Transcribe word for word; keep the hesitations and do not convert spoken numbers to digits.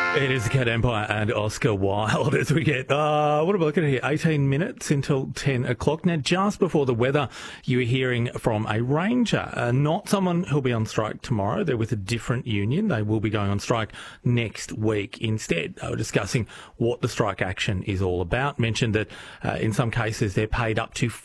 It is Cat Empire and Oscar Wilde as we get, uh, what am I looking at here? eighteen minutes until ten o'clock. Now, just before the weather, you were hearing from a ranger, uh, not someone who'll be on strike tomorrow. They're with a different union. They will be going on strike next week. Instead, they were discussing what the strike action is all about. Mentioned that uh, in some cases they're paid up to